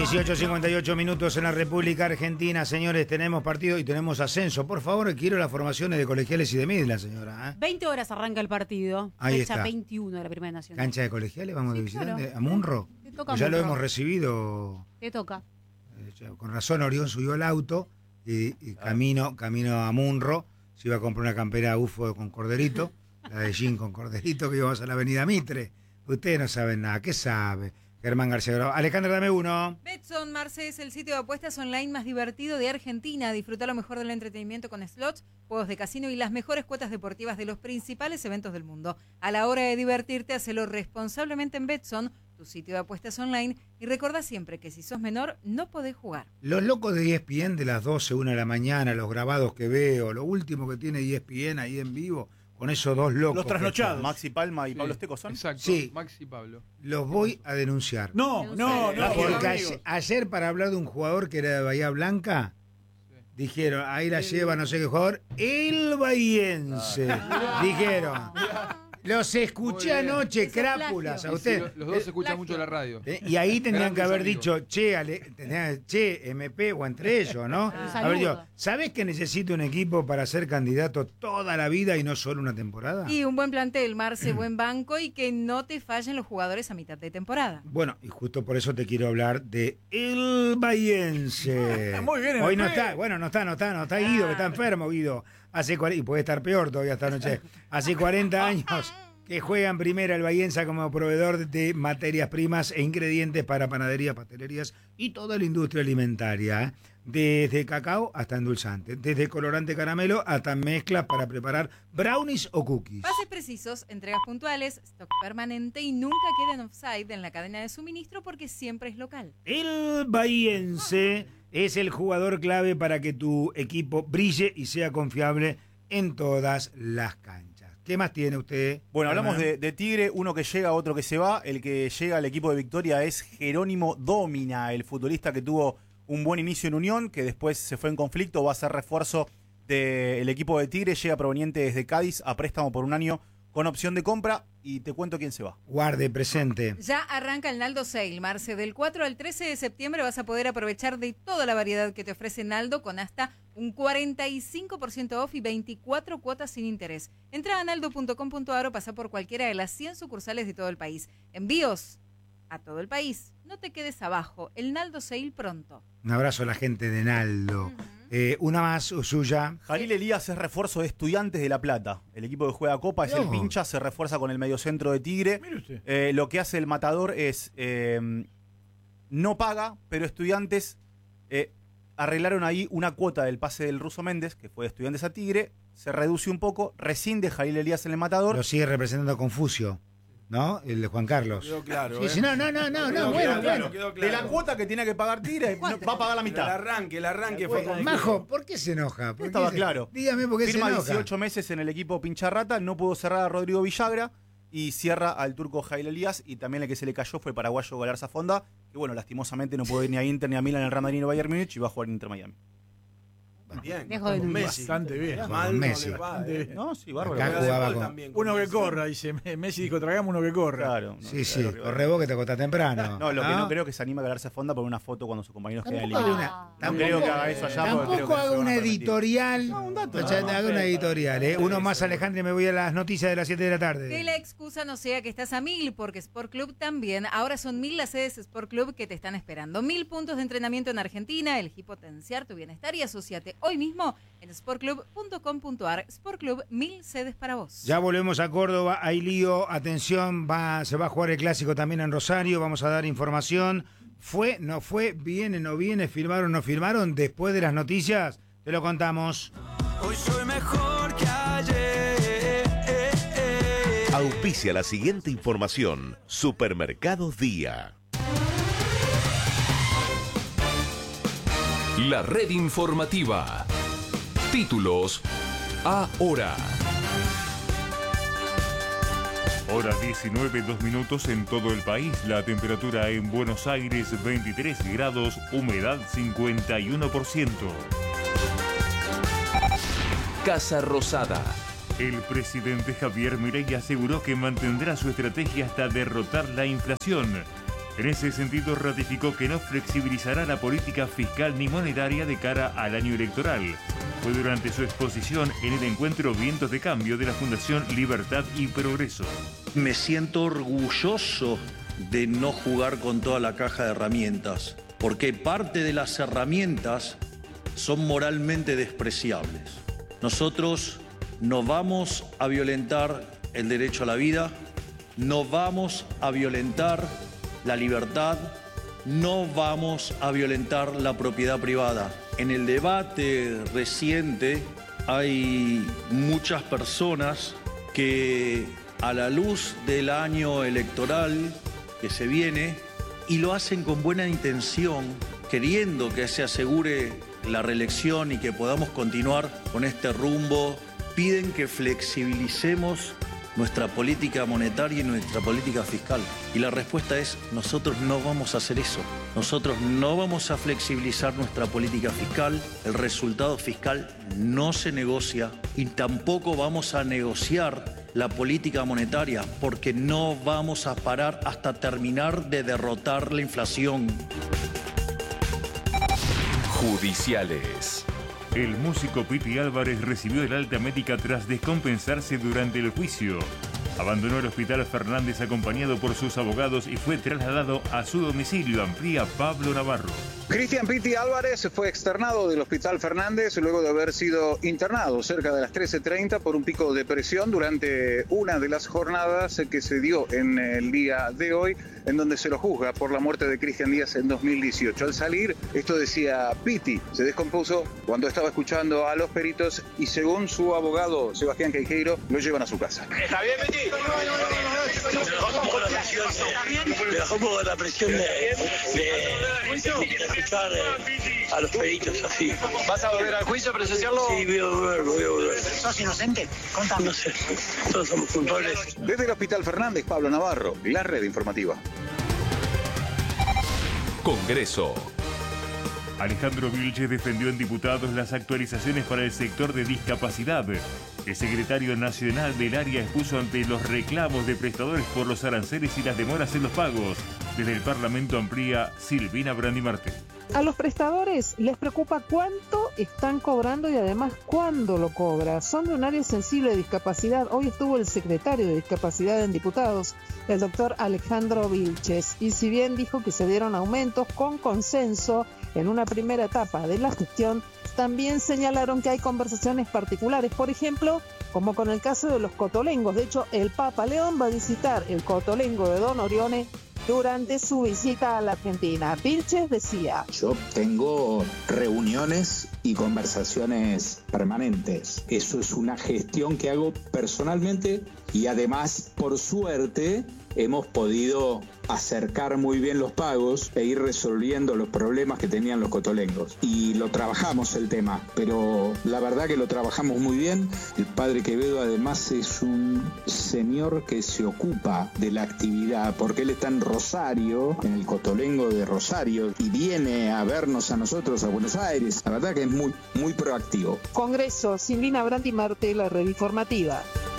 18:58 minutos en la República Argentina. Señores, tenemos partido y tenemos ascenso. Por favor, quiero las formaciones de colegiales y de Midland, señora. 20 horas arranca el partido. Ahí fecha está. 21 de la Primera Nacional. ¿Cancha de colegiales? ¿Vamos de visitante? claro. ¿A Munro? Te toca Ya lo Munro. hemos recibido. Te toca. Con razón, Orión subió al auto y camino a Munro. Se iba a comprar una campera UFO con corderito, la de jean con corderito, que íbamos a la avenida Mitre. Ustedes no saben nada. ¿Qué sabe? Germán García Bravo. Alejandra, dame uno. Betson, Marce, es el sitio de apuestas online más divertido de Argentina. Disfruta lo mejor del entretenimiento con slots, juegos de casino y las mejores cuotas deportivas de los principales eventos del mundo. A la hora de divertirte, hacelo responsablemente en Betson, tu sitio de apuestas online. Y recordá siempre que si sos menor, no podés jugar. Los locos de ESPN de las 12, 1 de la mañana, los grabados que veo, lo último que tiene ESPN ahí en vivo, con esos dos locos. Los trasnochados. Maxi Palma y Pablo Esteco son. Exacto, Sí. Maxi y Pablo. Los voy a denunciar. No, Porque ayer para hablar de un jugador que era de Bahía Blanca, dijeron, ahí la lleva no sé qué jugador, el bahiense. Dijeron. Los escuché Muy bien. anoche, Ese crápulas, plagio. a usted. Los dos escuchan mucho la radio. Y ahí tendrían Grandes que haber amigos. dicho, che, MP o entre ellos, ¿no? Haber dicho, ¿sabés que necesito un equipo para ser candidato toda la vida y no solo una temporada? Y un buen plantel, Marce, buen banco y que no te fallen los jugadores a mitad de temporada. Bueno, y justo por eso te quiero hablar de el bahiense. Muy bien, Hoy no MP. está, bueno, no está Guido, que está enfermo, Guido. Y puede estar peor todavía esta noche. Hace 40 años que juega en primera el Bahiense como proveedor de materias primas e ingredientes para panaderías, pastelerías y toda la industria alimentaria. Desde cacao hasta endulzante, desde colorante caramelo hasta mezclas para preparar brownies o cookies. Pases precisos, entregas puntuales, stock permanente y nunca queden offside en la cadena de suministro porque siempre es local. El Bahiense es el jugador clave para que tu equipo brille y sea confiable en todas las canchas. ¿Qué más tiene usted? Bueno, hablamos Hernán? de Tigre, uno que llega, otro que se va. El que llega al equipo de Victoria es Jerónimo Dómina, el futbolista que tuvo un buen inicio en Unión, que después se fue en conflicto, va a ser refuerzo del equipo de Tigre, llega proveniente desde Cádiz a préstamo por un año con opción de compra, y te cuento quién se va. Guarde, presente. Ya arranca el Naldo Sale, Marce. Del 4 al 13 de septiembre vas a poder aprovechar de toda la variedad que te ofrece Naldo con hasta un 45% off y 24 cuotas sin interés. Entra a naldo.com.ar o pasa por cualquiera de las 100 sucursales de todo el país. Envíos a todo el país. No te quedes abajo. El Naldo Sale pronto. Un abrazo a la gente de Naldo. Una más suya. Jalil Elías es refuerzo de Estudiantes de La Plata. El equipo que juega Copa es el pincha, se refuerza con el mediocentro de Tigre. Lo que hace el matador es no paga, pero Estudiantes arreglaron ahí una cuota del pase del Ruso Méndez, que fue de Estudiantes a Tigre, se reduce un poco, rescinde Jalil Elías en el matador. Lo sigue representando Confucio, ¿no? El de Juan Carlos. Quedó claro, Sí, sí, no, bueno. De la cuota que tiene que pagar Tigre, va a pagar la mitad. El arranque fue con... Majo, ¿por qué se enoja? ¿Por qué Estaba se- claro. Dígame por qué Firma se enoja. 18 meses en el equipo Pincharrata, no pudo cerrar a Rodrigo Villagra y cierra al turco Jalil Elías, y también el que se le cayó fue el paraguayo Galarza Fonda, que bueno, lastimosamente no pudo ir ni a Inter ni a Milan en el Real Madrid o Bayern Múnich y va a jugar en Inter Miami. Bien, Dejo de con dudar. Messi. Bastante bien. Con Mal no Messi. le va, No, sí, bárbaro. Acá jugaba con... Uno que corra, dice Messi, dijo, tragamos uno que corra. Claro. no, Sí, claro, corre vos que te acostás temprano. No, lo que no creo que se anima a Galarza Fonda por una foto cuando sus compañeros quedan Tampoco eliminados. haga una- No creo que haga eso allá. porque creo Tampoco que haga se van a una permitir. editorial. un dato. Haga una editorial, Uno más, Alejandro, y me voy a las noticias de las 7 de la tarde. Que la excusa no sea que estás a 1000, porque Sport Club también. Ahora son 1000 las sedes Sport Club que te están esperando. 1000 puntos de entrenamiento en Argentina. Elegí potenciar tu bienestar y asociate hoy mismo en sportclub.com.ar. Sport Club, 1000 sedes para vos. Ya volvemos a Córdoba, hay lío, atención, se va a jugar el clásico también en Rosario, vamos a dar información. ¿Fue, no fue, viene, no viene, firmaron, no firmaron? Después de las noticias, te lo contamos. Hoy soy mejor que ayer. Auspicia la siguiente información. Supermercados Día. La red informativa. Títulos ahora. Hora 19, 2 minutos en todo el país. La temperatura en Buenos Aires 23 grados, humedad 51%. Casa Rosada. El presidente Javier Milei aseguró que mantendrá su estrategia hasta derrotar la inflación. En ese sentido, ratificó que no flexibilizará la política fiscal ni monetaria de cara al año electoral. Fue durante su exposición en el encuentro Vientos de Cambio de la Fundación Libertad y Progreso. Me siento orgulloso de no jugar con toda la caja de herramientas, porque parte de las herramientas son moralmente despreciables. Nosotros no vamos a violentar el derecho a la vida, no vamos a violentar la libertad, no vamos a violentar la propiedad privada. En el debate reciente hay muchas personas que, a la luz del año electoral que se viene, y lo hacen con buena intención, queriendo que se asegure la reelección y que podamos continuar con este rumbo, piden que flexibilicemos nuestra política monetaria y nuestra política fiscal. Y la respuesta es: nosotros no vamos a hacer eso. Nosotros no vamos a flexibilizar nuestra política fiscal. El resultado fiscal no se negocia y tampoco vamos a negociar la política monetaria, porque no vamos a parar hasta terminar de derrotar la inflación. Judiciales. El músico Piti Álvarez recibió el alta médica tras descompensarse durante el juicio. Abandonó el Hospital Fernández acompañado por sus abogados y fue trasladado a su domicilio, amplía Pablo Navarro. Cristian Piti Álvarez fue externado del Hospital Fernández luego de haber sido internado cerca de las 13:30 por un pico de presión durante una de las jornadas que se dio en el día de hoy, en donde se lo juzga por la muerte de Cristian Díaz en 2018. Al salir, esto decía Piti, se descompuso cuando estaba escuchando a los peritos y, según su abogado Sebastián Queijeiro, lo llevan a su casa. ¿Está bien, Piti? Me bajó un poco la presión de escuchar a los peritos así. ¿Vas a volver al juicio a presenciarlo? Sí, voy a volver. ¿Sos inocente? Contame. No sé, todos somos culpables. Desde el Hospital Fernández, Pablo Navarro, la red informativa. Congreso. Alejandro Vilches defendió en diputados las actualizaciones para el sector de discapacidad. El secretario nacional del área expuso ante los reclamos de prestadores por los aranceles y las demoras en los pagos. Desde el Parlamento amplía Silvina Brandimarte. A los prestadores les preocupa cuánto están cobrando y además cuándo lo cobra. Son de un área sensible de discapacidad. Hoy estuvo el secretario de Discapacidad en Diputados, el doctor Alejandro Vilches, y si bien dijo que se dieron aumentos con consenso en una primera etapa de la gestión, también señalaron que hay conversaciones particulares, por ejemplo, como con el caso de los cotolengos. De hecho, el Papa León va a visitar el cotolengo de Don Orione durante su visita a la Argentina. Vilches decía: yo tengo reuniones y conversaciones permanentes. Eso es una gestión que hago personalmente y además, por suerte, hemos podido acercar muy bien los pagos e ir resolviendo los problemas que tenían los cotolengos. Y lo trabajamos el tema, pero la verdad que lo trabajamos muy bien. El padre Quevedo además es un señor que se ocupa de la actividad, porque él está en Rosario, en el cotolengo de Rosario, y viene a vernos a nosotros a Buenos Aires. La verdad que es muy, muy proactivo. Congreso, Silvina Brandimarte, la red informativa.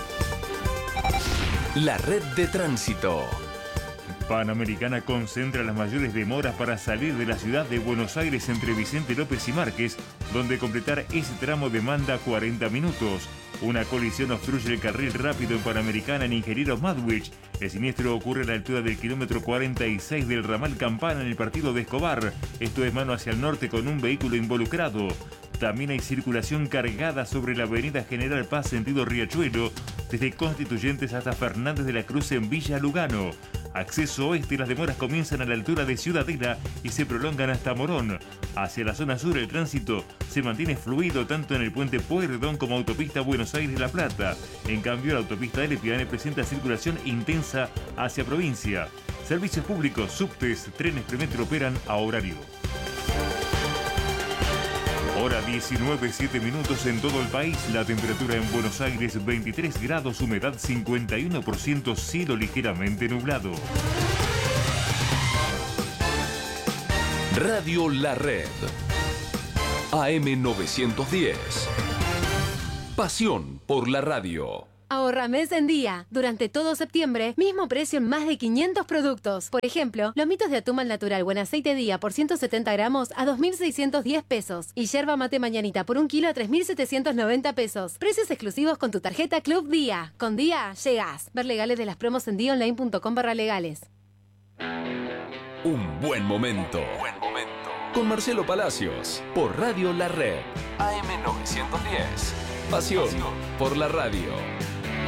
La red de tránsito. Panamericana concentra las mayores demoras para salir de la ciudad de Buenos Aires entre Vicente López y Márquez, donde completar ese tramo demanda 40 minutos. Una colisión obstruye el carril rápido en Panamericana en Ingenieros Madwich. El siniestro ocurre a la altura del kilómetro 46 del ramal Campana en el partido de Escobar. Esto es mano hacia el norte con un vehículo involucrado. También hay circulación cargada sobre la avenida General Paz sentido Riachuelo, desde Constituyentes hasta Fernández de la Cruz en Villa Lugano. Acceso oeste, las demoras comienzan a la altura de Ciudadela y se prolongan hasta Morón. Hacia la zona sur el tránsito se mantiene fluido tanto en el puente Pueyrredón como autopista Buenos Aires-La Plata. En cambio, la autopista del Epidane presenta circulación intensa hacia provincia. Servicios públicos, subtes, trenes Premetro operan a horario. Hora 19:07 en todo el país. La temperatura en Buenos Aires 23 grados, humedad 51%, cielo ligeramente nublado. Radio La Red. AM 910. Pasión por la radio. Ahorra mes en día. Durante todo septiembre, mismo precio en más de 500 productos. Por ejemplo, lomitos de atún al natural buen aceite día por 170 gramos a 2.610 pesos. Y yerba mate mañanita por 1 kilo a 3.790 pesos. Precios exclusivos con tu tarjeta Club Día. Con Día, llegás. Ver legales de las promos en diaonline.com/legales. Un buen momento. Con Marcelo Palacios. Por Radio La Red. AM 910. Pasión por la radio.